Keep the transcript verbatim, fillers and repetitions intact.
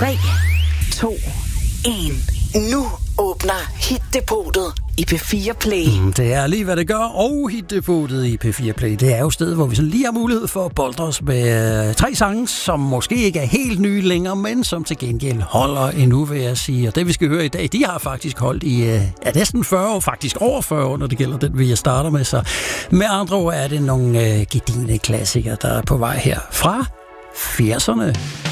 tre, to, en. Nu åbner Hit-depotet i P fire Play. Mm, det er lige, hvad det gør. Og Hit-depotet i P fire Play, det er jo stedet, hvor vi så lige har mulighed for at boltre os med øh, tre sange, som måske ikke er helt nye længere, men som til gengæld holder endnu, vil jeg sige. Og det, vi skal høre i dag, de har faktisk holdt i øh, ja, næsten fyrre år, faktisk over fyrre år, når det gælder den, vi jeg starter med. Så med andre ord er det nogle øh, gedigne klassikere, der er på vej her fra firserne.